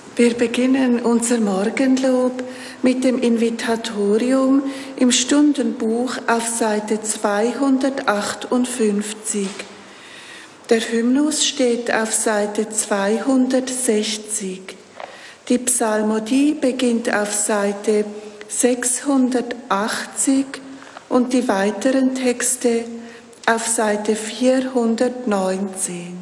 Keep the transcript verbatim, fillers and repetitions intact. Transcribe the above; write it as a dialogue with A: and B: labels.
A: Wir beginnen unser Morgenlob mit dem Invitatorium im Stundenbuch auf Seite zweihundertachtundfünfzig. Der Hymnus steht auf Seite zweihundertsechzig. Die Psalmodie beginnt auf Seite sechshundertachtzig und die weiteren Texte auf Seite vierhundertneunzehn.